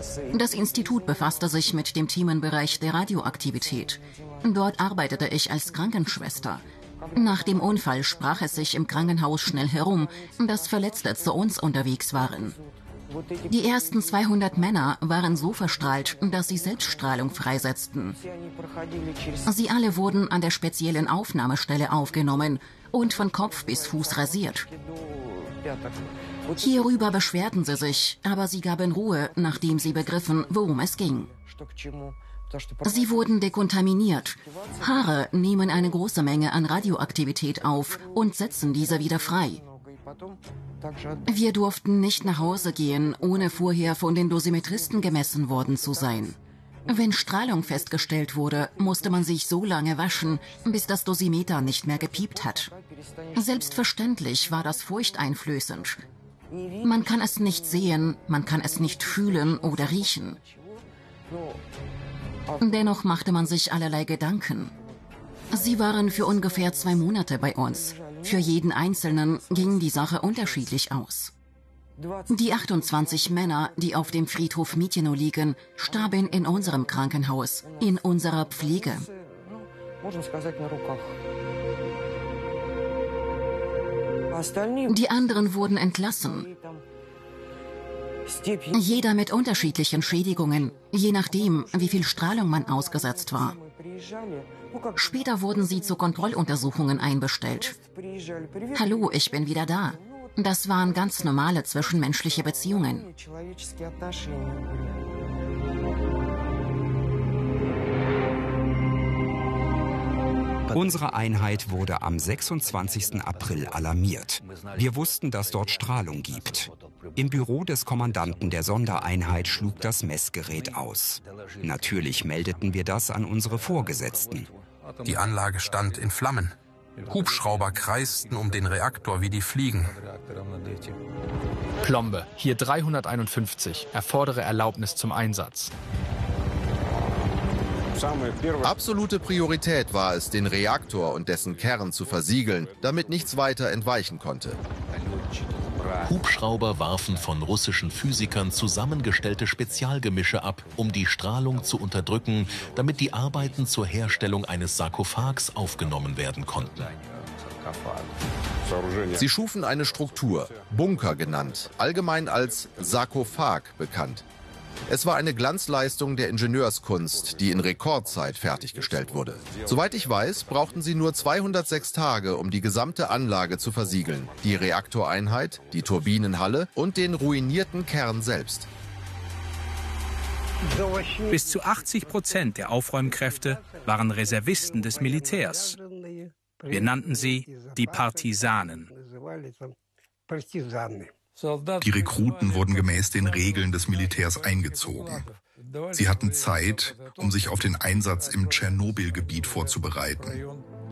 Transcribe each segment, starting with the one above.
Das Institut befasste sich mit dem Themenbereich der Radioaktivität. Dort arbeitete ich als Krankenschwester. Nach dem Unfall sprach es sich im Krankenhaus schnell herum, dass Verletzte zu uns unterwegs waren. Die ersten 200 Männer waren so verstrahlt, dass sie Selbststrahlung freisetzten. Sie alle wurden an der speziellen Aufnahmestelle aufgenommen und von Kopf bis Fuß rasiert. Hierüber beschwerten sie sich, aber sie gaben Ruhe, nachdem sie begriffen, worum es ging. Sie wurden dekontaminiert. Haare nehmen eine große Menge an Radioaktivität auf und setzen diese wieder frei. Wir durften nicht nach Hause gehen, ohne vorher von den Dosimetristen gemessen worden zu sein. Wenn Strahlung festgestellt wurde, musste man sich so lange waschen, bis das Dosimeter nicht mehr gepiept hat. Selbstverständlich war das furchteinflößend. Man kann es nicht sehen, man kann es nicht fühlen oder riechen. Dennoch machte man sich allerlei Gedanken. Sie waren für ungefähr 2 Monate bei uns. Für jeden Einzelnen ging die Sache unterschiedlich aus. Die 28 Männer, die auf dem Friedhof Mityno liegen, starben in unserem Krankenhaus, in unserer Pflege. Die anderen wurden entlassen. Jeder mit unterschiedlichen Schädigungen, je nachdem, wie viel Strahlung man ausgesetzt war. Später wurden sie zu Kontrolluntersuchungen einbestellt. Hallo, ich bin wieder da. Das waren ganz normale zwischenmenschliche Beziehungen. Unsere Einheit wurde am 26. April alarmiert. Wir wussten, dass dort Strahlung gibt. Im Büro des Kommandanten der Sondereinheit schlug das Messgerät aus. Natürlich meldeten wir das an unsere Vorgesetzten. Die Anlage stand in Flammen. Hubschrauber kreisten um den Reaktor wie die Fliegen. Plombe, hier 351, erfordere Erlaubnis zum Einsatz. Absolute Priorität war es, den Reaktor und dessen Kern zu versiegeln, damit nichts weiter entweichen konnte. Hubschrauber warfen von russischen Physikern zusammengestellte Spezialgemische ab, um die Strahlung zu unterdrücken, damit die Arbeiten zur Herstellung eines Sarkophags aufgenommen werden konnten. Sie schufen eine Struktur, Bunker genannt, allgemein als Sarkophag bekannt. Es war eine Glanzleistung der Ingenieurskunst, die in Rekordzeit fertiggestellt wurde. Soweit ich weiß, brauchten sie nur 206 Tage, um die gesamte Anlage zu versiegeln. Die Reaktoreinheit, die Turbinenhalle und den ruinierten Kern selbst. Bis zu 80% der Aufräumkräfte waren Reservisten des Militärs. Wir nannten sie die Partisanen. Die Rekruten wurden gemäß den Regeln des Militärs eingezogen. Sie hatten Zeit, um sich auf den Einsatz im Tschernobyl-Gebiet vorzubereiten.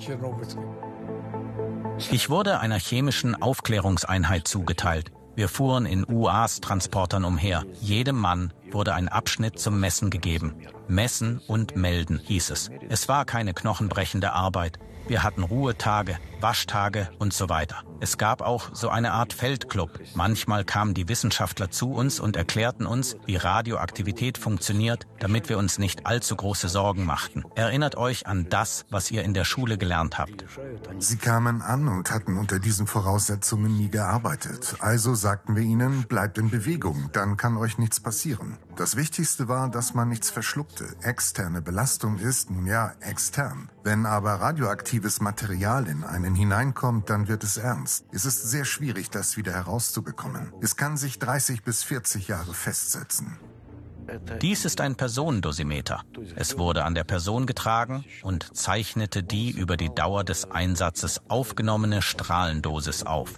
Ich wurde einer chemischen Aufklärungseinheit zugeteilt. Wir fuhren in UAS-Transportern umher. Jedem Mann wurde ein Abschnitt zum Messen gegeben. Messen und melden hieß es. Es war keine knochenbrechende Arbeit. Wir hatten Ruhetage, Waschtage und so weiter. Es gab auch so eine Art Feldclub. Manchmal kamen die Wissenschaftler zu uns und erklärten uns, wie Radioaktivität funktioniert, damit wir uns nicht allzu große Sorgen machten. Erinnert euch an das, was ihr in der Schule gelernt habt. Sie kamen an und hatten unter diesen Voraussetzungen nie gearbeitet. Also sagten wir ihnen, bleibt in Bewegung, dann kann euch nichts passieren. Das Wichtigste war, dass man nichts verschluckte. Externe Belastung ist, nun ja, extern. Wenn aber radioaktives Material in einen hineinkommt, dann wird es ernst. Es ist sehr schwierig, das wieder herauszubekommen. Es kann sich 30 bis 40 Jahre festsetzen. Dies ist ein Personendosimeter. Es wurde an der Person getragen und zeichnete die über die Dauer des Einsatzes aufgenommene Strahlendosis auf.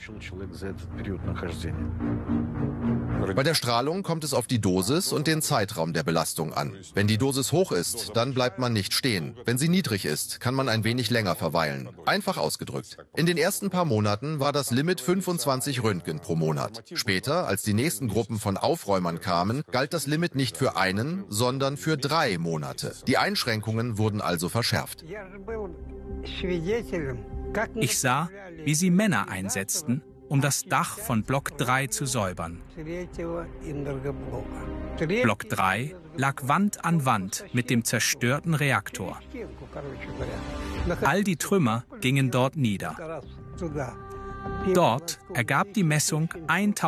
Bei der Strahlung kommt es auf die Dosis und den Zeitraum der Belastung an. Wenn die Dosis hoch ist, dann bleibt man nicht stehen. Wenn sie niedrig ist, kann man ein wenig länger verweilen. Einfach ausgedrückt. In den ersten paar Monaten war das Limit 25 Röntgen pro Monat. Später, als die nächsten Gruppen von Aufräumern kamen, galt das Limit nicht für einen, sondern für 3 Monate. Die Einschränkungen wurden also verschärft. Ich sah, wie sie Männer einsetzten, um das Dach von Block 3 zu säubern. Block 3 lag Wand an Wand mit dem zerstörten Reaktor. All die Trümmer gingen dort nieder. Dort ergab die Messung 1000